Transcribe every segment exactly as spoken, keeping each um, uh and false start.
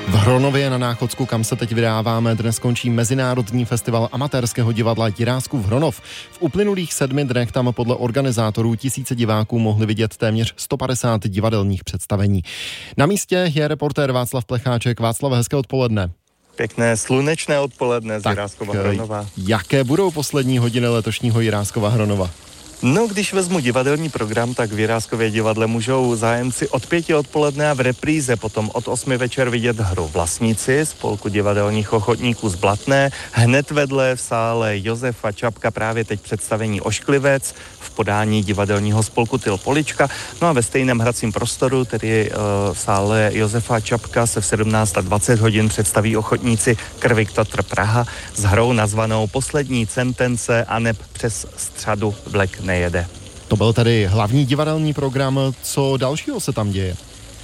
V Hronově na Náchodsku, kam se teď vydáváme, dnes končí Mezinárodní festival amatérského divadla Jiráskův Hronov. V uplynulých sedmi dnech tam podle organizátorů tisíce diváků mohli vidět téměř sto padesát divadelních představení. Na místě je reportér Václav Plecháček. Václav, hezké odpoledne. Pěkné slunečné odpoledne z Jiráskova Hronova. Jaké budou poslední hodiny letošního Jiráskova Hronova? No, když vezmu divadelní program, tak v Jiráskově divadle můžou zájemci od pěti odpoledne a v repríze potom od osmi večer vidět hru Vlastníci spolku divadelních ochotníků z Blatné. Hned vedle v sále Josefa Čapka právě teď představení Ošklivec v podání divadelního spolku Tyl Polička. No a ve stejném hracím prostoru, tedy uh, v sále Josefa Čapka, se v sedmnáct a dvacet hodin představí ochotníci Krvik Tatr Praha s hrou nazvanou Poslední sentence aneb přes střadu vlek nejede. To byl tedy hlavní divadelní program. Co dalšího se tam děje?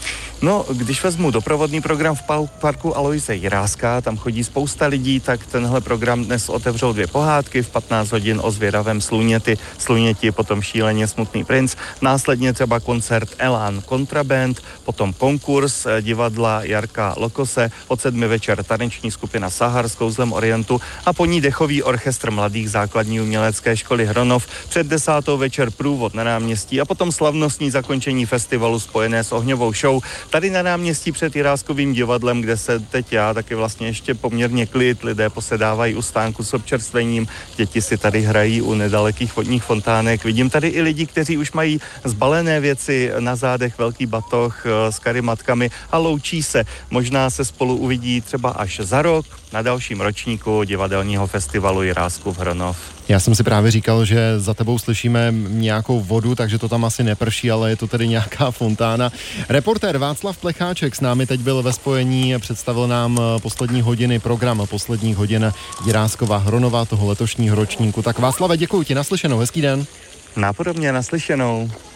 No, když vezmu doprovodný program v parku Aloise Jiráska, tam chodí spousta lidí, tak tenhle program dnes otevřou dvě pohádky, v patnáct hodin o zvěravém sluněti, sluněti, potom Šíleně smutný princ, následně třeba koncert Elán Kontraband, potom konkurs divadla Jarka Lokose, od sedmi večer taneční skupina Sahar s kouzlem Orientu a po ní dechový orchestr mladých základní umělecké školy Hronov, před desátou večer průvod na náměstí a potom slavnostní zakončení festivalu spojené s ohňovou show. Tady na náměstí před Jiráskovým divadlem, kde se teď já taky vlastně ještě poměrně klid, lidé posedávají u stánku s občerstvením, děti si tady hrají u nedalekých vodních fontánek. Vidím tady i lidi, kteří už mají zbalené věci na zádech, velký batoh s karimatkami a loučí se. Možná se spolu uvidí třeba až za rok na dalším ročníku divadelního festivalu Jiráskův Hronov. Já jsem si právě říkal, že za tebou slyšíme nějakou vodu, takže to tam asi neprší, ale je to tedy nějaká fontána. Reportér Václav Plecháček s námi teď byl ve spojení, představil nám poslední hodiny program posledních hodin Jiráskova Hronova, toho letošního ročníku. Tak Václave, děkuji ti, naslyšenou, hezký den. Nápodobně, naslyšenou.